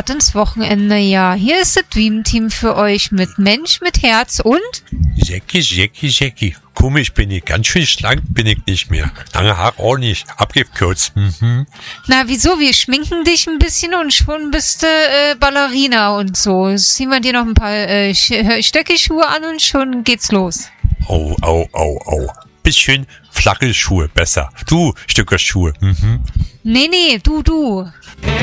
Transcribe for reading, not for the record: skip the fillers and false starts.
Start ins Wochenende, ja. Hier ist das Dream-Team für euch mit Mensch mit Herz und... Jackie. Komisch bin ich, ganz schön schlank bin ich nicht mehr. Lange Haare auch nicht, abgekürzt. Na, wieso? Wir schminken dich ein bisschen und schon bist du Ballerina und so. Ziehen wir dir noch ein paar Stöckelschuhe an und schon geht's los. Au. Bisschen flache Schuhe, besser. Du, Stöckelschuhe. Nee, du.